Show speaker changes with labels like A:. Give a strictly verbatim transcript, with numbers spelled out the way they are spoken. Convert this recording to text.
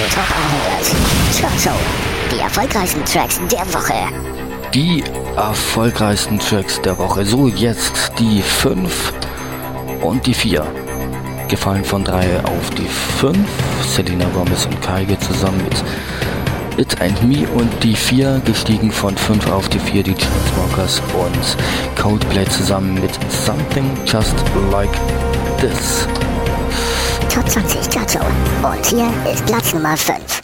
A: Top anhört. Chart Show. Die erfolgreichsten Tracks der Woche.
B: Die erfolgreichsten Tracks der Woche. So, jetzt die fünf und die vier. Gefallen von drei auf die fünf. Selena Gomez und Kygo zusammen mit It and Me. Und die vier gestiegen von fünf auf die vier. Die Chainsmokers und Coldplay zusammen mit Something Just Like This.
A: Top zwanzig Chart Show. Und hier ist Platz Nummer fünf.